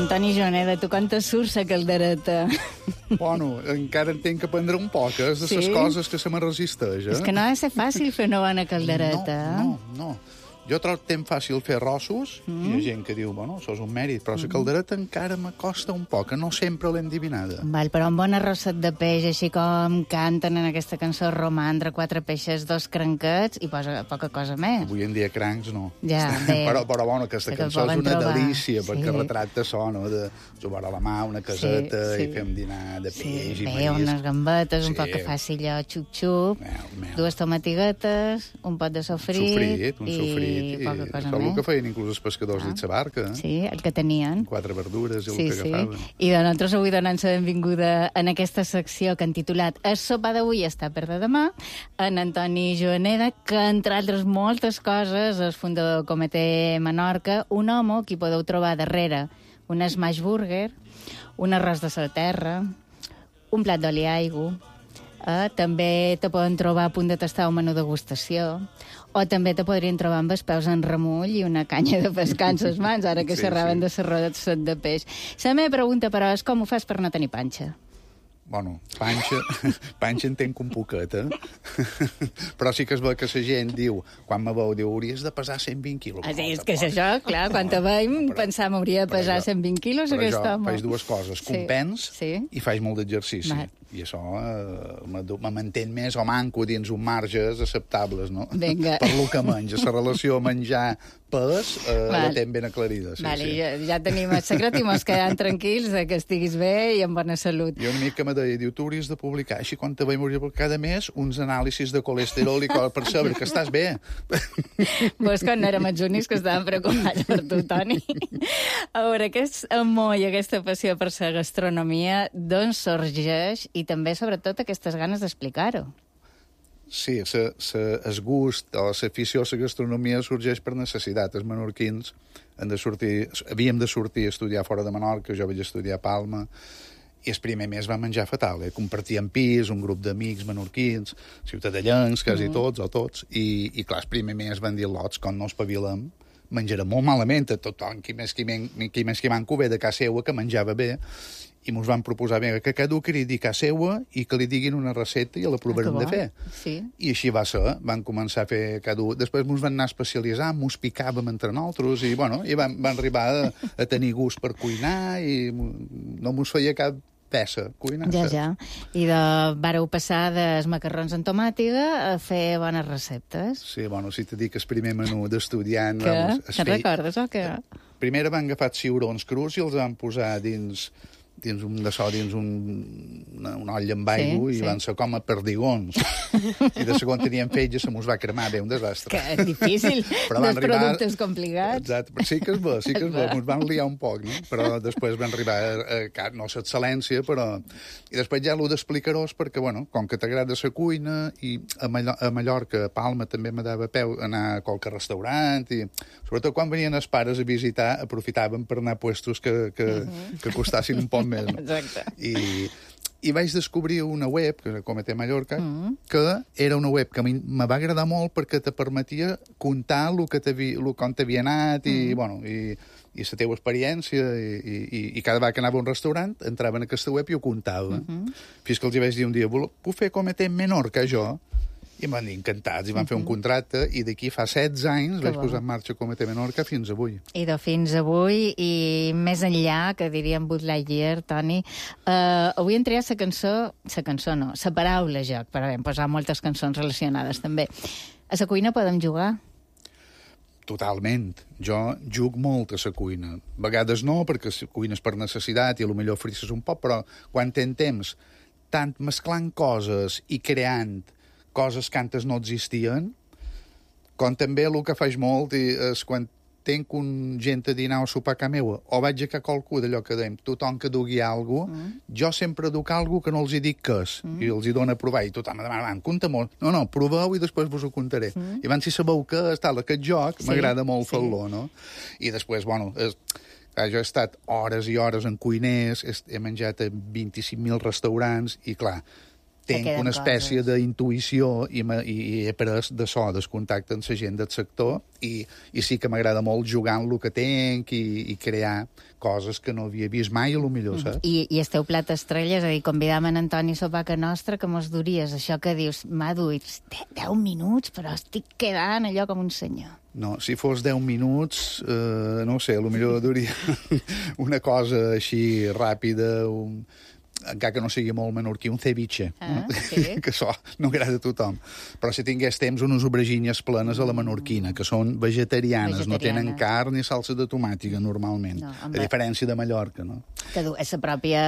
Antoni Joaneda, tu quan te surt la caldereta? Bueno, encara en tinc que aprendre un poc, és de les coses que se me resisteix. És que no ha de ser fàcil fer una bona caldereta. No. Jo trobo temps fàcil fer rossos, i hi ha gent que diu, bueno, això és un mèrit, però la caldereta encara me costa un poc, que no sempre l'he endivinada. Val, però un bon arrosset de peix, així com canten en aquesta cançó romandre, 4 peixes, 2 cranquets, i posa poca cosa més. Avui en dia crancs no. Ja, bé. Però bueno, aquesta cançó és una delícia, perquè retracta això, no?, de jugar a la mà, una caseta, i fer un dinar de peix i marisc. Unes gambetes, un poc que faci allò xup-xup, 2 tomatiguetes, un pot de sofrit, un sofrit. I poca cosa més. més. El que feien inclús els pescadors dins la barca. Sí, el que tenien. 4 verdures i el que agafaven. I de nosaltres avui donant la benvinguda en aquesta secció que han titulat El sopar d'avui està per de demà, en Antoni Joaneda, que entre altres moltes coses és fundador del Comitè Menorca, un home que podeu trobar darrere un smash burger, un arròs de la terra, un plat d'oli aigua, també te poden trobar a punt de tastar un menú degustació, o també te podrien trobar amb els peus en remull i una canya de pescar en les mans, ara que xerraven de serrots de peix. La meva pregunta, però, és com ho fas per no tenir panxa? Bueno, panxa en tenc un poquet, però sí que es veu que la gent diu, quan me veu, diu, hauries de pesar 120 quilos. Sí, és que és això, clar, quan te veiem pensar m'hauria de pesar 120 quilos aquest home. Però jo faig dues coses, compens i faig molt d'exercici. I això me mantén més o manco dins un marges acceptables, no? Vinga. Per lo que menja. La relació menjar-pes la tem ben aclarida. Ja tenim el secret i mos quedem tranquils que estiguis bé i amb bona salut. I un amic que me deia, diu, tu hauries de publicar, així quan te veiem hauria de publicar cada mes uns anàlisis de colesterol i per saber que estàs bé. Pues quan érem els únics que estàvem preocupats per tu, Toni. A veure, aquest amor i aquesta passió per la gastronomia, d'on sorgeix i també, sobretot, aquestes ganes d'explicar-ho? Sí, el gust o l'afició a la gastronomia sorgeix per necessitat. Els menorquins havíem de sortir a estudiar fora de Menorca, jo vaig estudiar a Palma, i el primer mes va menjar fatal. Compartíem pis, un grup d'amics menorquins, ciutadellencs, quasi tots o tots, i clar, el primer mes van dir lots, quan no espavilem, menjarem molt malament a tothom, qui més qui manco ve de casa seua, que menjava bé, i ens van proposar que cada un que dedicar seua i que li diguin una recepta i la provarem de fer. Sí. I així va ser. Van començar a fer cada un. Després ens van anar especialitzant, ens picàvem entre nosaltres i, bueno, i van arribar a tenir gust per cuinar i no ens feia cap peça cuinar. Ja. I vareu passar dels macarrons amb tomàtiga a fer bones receptes. Sí, bueno, si te dic el primer menú d'estudiant... Que? Te'n recordes o què? Primer van agafar ciurons crus i els van posar dins un olla amb aigua i van ser com a perdigons. I de segon teníem fetge, se mos va cremar bé, un desastre. Que difícil, dos productes complicats. Exacte, sí que és bo, ens van liar un poc, no? Però després van arribar a no l'excel·lència, però... I després ja l'ho d'explicar-vos, perquè, bueno, com que t'agrada la cuina, i a Mallorca, a Palma, també me dava peu anar a qualque restaurant, i sobretot quan venien els pares a visitar, aprofitaven per anar a puestos que costassin un poc més, no? Exacte. I vaig descobrir una web, que és el Comitè Mallorca, que era una web que a mi me va agradar molt perquè te permetia comptar com t'havia anat i la teva experiència i cada vegada que anava a un restaurant entrava en aquesta web i ho comptava. Fins que els vaig dir un dia, puc fer Comitè Menorca, jo? I em van dir encantats, i van fer un contracte, i d'aquí fa 16 anys vaig posar en marxa Comitè Menorca fins avui. I de fins avui, i més enllà, que diríem Buzz Lightyear, Toni, avui hem triat la paraula joc, però hem posat moltes cançons relacionades també. A la cuina podem jugar? Totalment. Jo jugo molt a la cuina. A vegades no, perquè cuines per necessitat i potser frisses un poc, però quan tens temps, tant mesclant coses i creant coses que antes no existien, com també el que faig molt és quan tenc gent a dinar o sopar a casa meva, o vaig a qualcú d'allò que dèiem, tothom que dugui alguna cosa, jo sempre duc alguna que no els hi dic què és, i els hi dono a provar, i tothom me demana, compta molt. No, proveu i després vos ho contaré. I abans si sabeu què és, aquest joc, m'agrada molt fer-lo, no? I després, bueno, jo he estat hores i hores en cuiners, he menjat a 25.000 restaurants, i clar, tenc una espècie d'intuïció i he après de so, del contacte amb la gent del sector, i sí que m'agrada molt jugar amb el que tenc i crear coses que no havia vist mai, a lo millor, saps? I el teu plat estrella, és a dir, convidam en Antoni a sopar a nostra, que mos duries, això que dius, m'ha duit 10 minuts, però estic quedant allò com un senyor. No, si fos 10 minuts, no ho sé, a lo millor duria una cosa així ràpida, encara que no sigui molt menorquí, un ceviche, sí. que això no agrada a tothom. Però si tingués temps, unes aubergines plenes a la menorquina, que són vegetarianes, no tenen carn ni salsa de tomàtica, normalment, a diferència de Mallorca, no? Que du la pròpia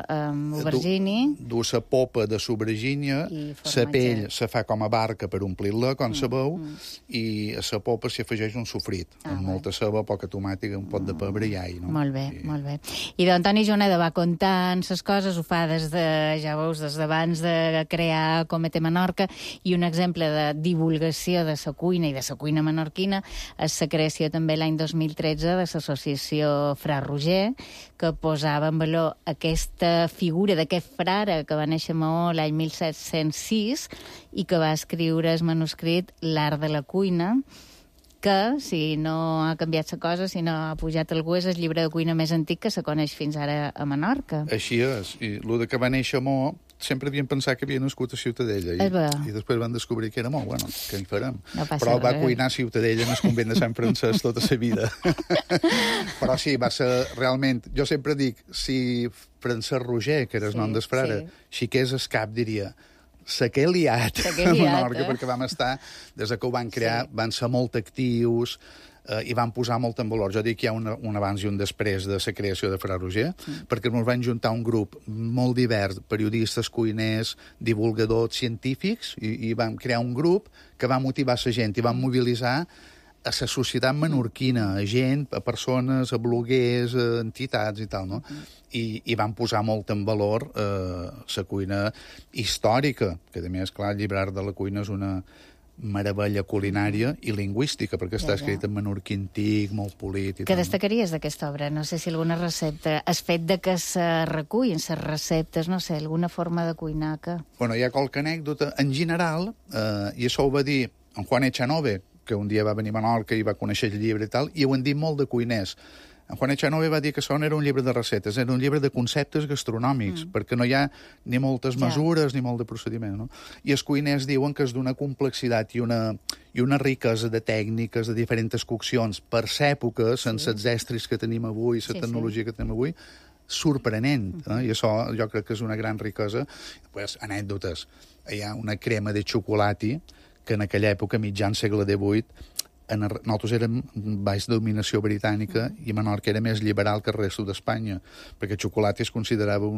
aubergini. Du la popa de l'aubergina, la pell se fa com a barca per omplir-la, com sabeu, i a la popa s'hi afegeix un sofrit, amb molta ceba, poca tomàtica, un pot de pebre i all, no? Molt bé, molt bé. I d'Antoni Joneda va contant les coses, ho fa des de, ja veus, des d'abans de crear Comete Menorca, i un exemple de divulgació de la cuina i de la cuina menorquina és la creació també l'any 2013 de l'associació Fra Roger, que posava en valor aquesta figura d'aquest frare que va néixer a Maó l'any 1706 i que va escriure el manuscrit L'art de la cuina, que, si no ha canviat la cosa, si no ha pujat algú, és el llibre de cuina més antic que se coneix fins ara a Menorca. Així és. I el que va néixer a Maó, sempre havien pensat que havia nascut a Ciutadella. I després van descobrir que era Maó. Bueno, què hi farem? Però va cuinar a Ciutadella en el convent de Sant Francesc tota la vida. Però sí, va ser realment... Jo sempre dic, si Francesc Roger, que era el nom del frare, xiqués el cap, diria... Se que he liat a Menorca, perquè vam estar, des que ho van crear, van ser molt actius i van posar molt en valor. Jo dic que hi ha un abans i un després de la creació de Fra Roger, perquè ens van juntar un grup molt divers, periodistes, cuiners, divulgadors, científics, i vam crear un grup que va motivar la gent i van mobilitzar a la societat menorquina, a gent, a persones, a bloguers, a entitats i tal, no? I van posar molt en valor la cuina històrica, que a més, clar, el llibre Art de la cuina és una meravella culinària i lingüística, perquè està escrit en menorquí antic, molt polit. Què destacaries d'aquesta obra? No sé si alguna recepta... El fet de que se recullen les receptes, no sé, alguna forma de cuinar que... Bueno, hi ha qualque anècdota. En general, i això ho va dir en Juan Echanove, que un dia va venir a Menorca i va conèixer el llibre i tal, i ho han dit molt de cuiners. En Juan Echanove va dir que això no era un llibre de receptes, era un llibre de conceptes gastronòmics, perquè no hi ha ni moltes mesures ni molt de procediment, no? I els cuiners diuen que és d'una complexitat i una riquesa de tècniques, de diferents coccions, per l'època, sense els estris que tenim avui, la tecnologia que tenim avui, sorprenent, i això jo crec que és una gran riquesa. Després, anècdotes. Hi ha una crema de xocolati que en aquella època, mitjan segle XVIII, nosaltres érem baix dominació britànica i Menorca era més liberal que el resto d'Espanya, perquè el xocolata es considerava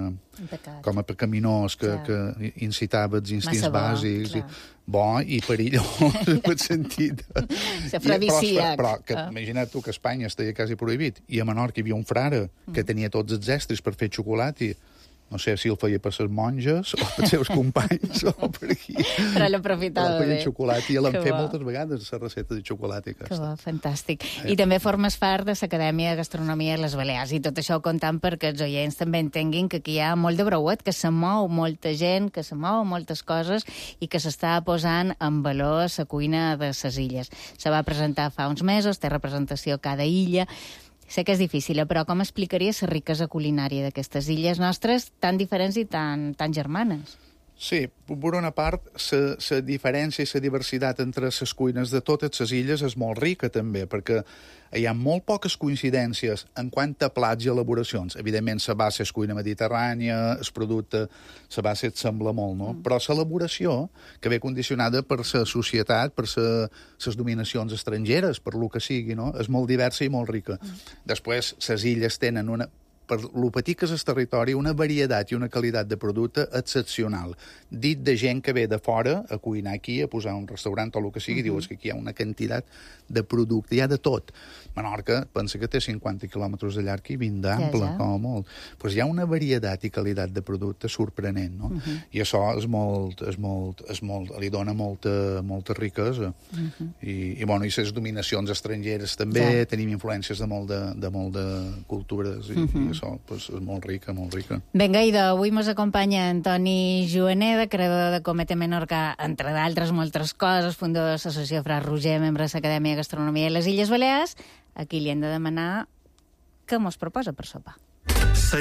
com a pecaminós, que incitava els instints bàsics, bo i perillós, en el sentit... Però imagina't tu que a Espanya estaria quasi prohibit, i a Menorca hi havia un frare que tenia tots els estris per fer xocolata, no sé si el feia per les monges o per els seus companys o per aquí. Però l'aprofitava bé. El xocolata i l'han fet moltes vegades, la recepta de xocolata. Que bo, fantàstic. I també formes part de l'Acadèmia de Gastronomia de les Balears, i tot això ho comptam perquè els oients també entenguin que aquí hi ha molt de breuet, que se mou molta gent, que se mou moltes coses i que s'està posant en valor la cuina de les illes. Se va presentar fa uns mesos, té representació a cada illa. Sé que és difícil, però com explicaries la riquesa culinària d'aquestes illes nostres tan diferents i tan germanes? Sí, per una part, la diferència i la diversitat entre les cuines de totes les illes és molt rica, també, perquè hi ha molt poques coincidències en quant a plats i elaboracions. Evidentment, la base és cuina mediterrània, el producte, la base et sembla molt, no? Però l'elaboració, que ve condicionada per la societat, per les dominacions estrangeres, per lo que sigui, no? És molt diversa i molt rica. Després, les illes tenen per lo petit que és el territori, una varietat i una qualitat de producte excepcional. Dit de gent que ve de fora a cuinar aquí, a posar un restaurant o el que sigui, dius que aquí hi ha una quantitat de producte, hi ha de tot. Menorca, pensa que té 50 quilòmetres de llarg i 20 d'ample, com a molt. Pues hi ha una varietat i qualitat de producte sorprenent, no? I això li dona molta riquesa. I les dominacions estrangeres també, tenim influències de molt de cultures i això això pues, és molt rica, molt rica. Vinga, i d'avui mos acompanya Antoni Joaneda, creador de Comete Menorca, entre d'altres moltes coses, fundador de l'Associació Fra Roger, membre de l'Acadèmia de Gastronomia de les Illes Balears. Aquí li hem de demanar què mos proposa per sopar.